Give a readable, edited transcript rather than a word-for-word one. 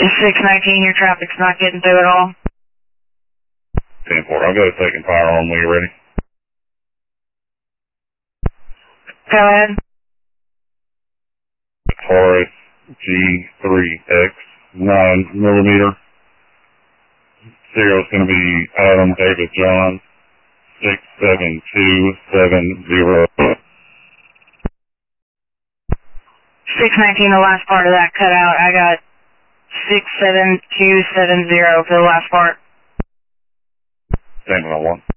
619, your traffic's not getting through at all. 10-4, I'll go second fire on when you're ready. Go ahead. Taurus G3X 9mm. Serial's going to be Adam David John 67270. 619, the last part of that cut out. I got 67270 for the last part. Same on one.